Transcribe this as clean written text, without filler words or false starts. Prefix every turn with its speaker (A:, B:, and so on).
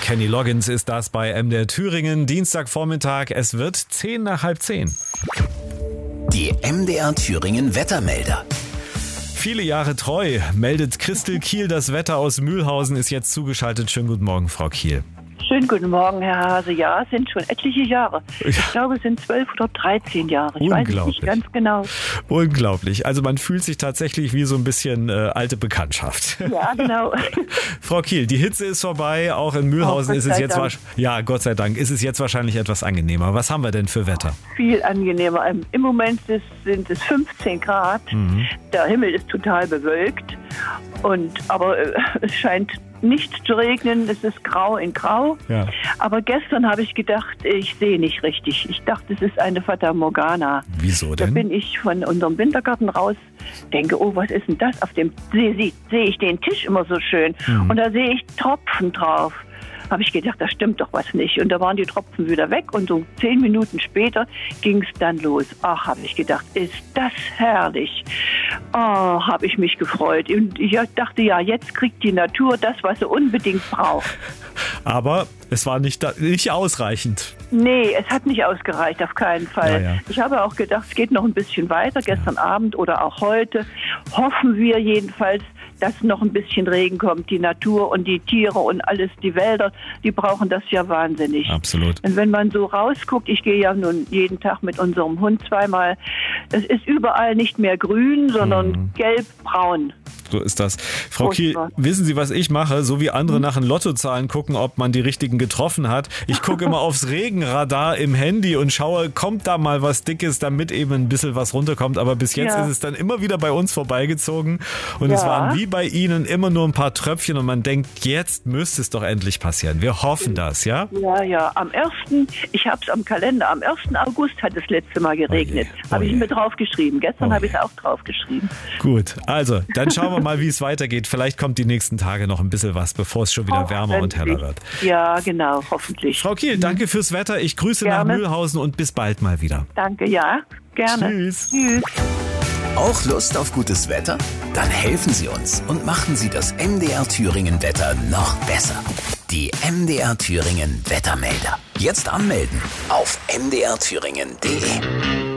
A: Kenny Loggins ist das bei MDR Thüringen. Dienstagvormittag, es wird 10:10.
B: Die MDR Thüringen Wettermelder.
A: Viele Jahre treu meldet Christel Kiel das Wetter aus Mühlhausen, ist jetzt zugeschaltet. Schönen guten Morgen, Frau Kiel.
C: Schönen guten Morgen, Herr Hase. Ja, es sind schon etliche Jahre. Ich glaube, es sind 12 oder 13 Jahre. Ich weiß es nicht ganz genau.
A: Unglaublich. Also man fühlt sich tatsächlich wie so ein bisschen alte Bekanntschaft.
C: Ja, genau.
A: Frau Kiel, die Hitze ist vorbei. Auch in Mühlhausen ist es jetzt Gott sei Dank, ist es jetzt wahrscheinlich etwas angenehmer. Was haben wir denn für Wetter?
C: Viel angenehmer. Im Moment sind es 15 Grad. Der Himmel ist total bewölkt. Aber es scheint nicht zu regnen, es ist grau in grau. Ja. Aber gestern habe ich gedacht, ich sehe nicht richtig. Ich dachte, es ist eine Fata Morgana.
A: Wieso denn?
C: Da bin ich von unserem Wintergarten raus, denke, oh, was ist denn das? Auf dem sehe ich den Tisch immer so schön. Und da sehe ich Tropfen drauf. Habe ich gedacht, da stimmt doch was nicht. Und da waren die Tropfen wieder weg und so 10 Minuten später ging es dann los. Ach, habe ich gedacht, ist das herrlich. Oh, habe ich mich gefreut. Und ich dachte, ja, jetzt kriegt die Natur das, was sie unbedingt braucht.
A: Aber es war nicht ausreichend.
C: Nee, es hat nicht ausgereicht, auf keinen Fall. Ja. Ich habe auch gedacht, es geht noch ein bisschen weiter. Gestern Abend oder auch heute hoffen wir jedenfalls, dass noch ein bisschen Regen kommt. Die Natur und die Tiere und alles, die Wälder, die brauchen das ja wahnsinnig.
A: Absolut.
C: Und wenn man so rausguckt, ich gehe ja nun jeden Tag mit unserem Hund zweimal, es ist überall nicht mehr grün, sondern gelb-braun.
A: So ist das. Frau Kiel, wissen Sie, was ich mache? So wie andere nach den Lottozahlen gucken, ob man die richtigen getroffen hat. Ich gucke immer aufs Regenradar im Handy und schaue, kommt da mal was Dickes, damit eben ein bisschen was runterkommt. Aber bis jetzt ist es dann immer wieder bei uns vorbeigezogen. Und es waren wie bei Ihnen immer nur ein paar Tröpfchen und man denkt, jetzt müsste es doch endlich passieren. Wir hoffen das, ja?
C: Ja. Ich habe es am Kalender, am 1. August hat es letzte Mal geregnet. Habe ich mir draufgeschrieben. Gestern habe ich es auch draufgeschrieben.
A: Gut, also, dann schauen wir mal, wie es weitergeht. Vielleicht kommt die nächsten Tage noch ein bisschen was, bevor es schon wieder wärmer und heller wird.
C: Ja, genau, hoffentlich.
A: Frau Kiel, danke fürs Wetter. Ich grüße nach Mühlhausen und bis bald mal wieder.
C: Danke, ja, gerne.
A: Tschüss.
B: Auch Lust auf gutes Wetter? Dann helfen Sie uns und machen Sie das MDR Thüringen Wetter noch besser. Die MDR Thüringen Wettermelder. Jetzt anmelden auf mdrthüringen.de.